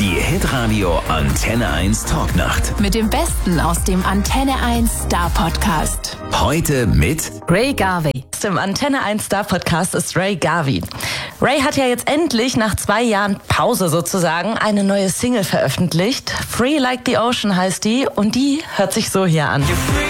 Die Hitradio Antenne 1 Talknacht. Mit dem Besten aus dem Antenne 1 Star Podcast. Heute mit Ray Garvey. Im Antenne 1 Star Podcast ist Ray Garvey. Ray hat ja jetzt endlich nach 2 Jahren Pause sozusagen eine neue Single veröffentlicht. Free Like the Ocean heißt die und die hört sich so hier an.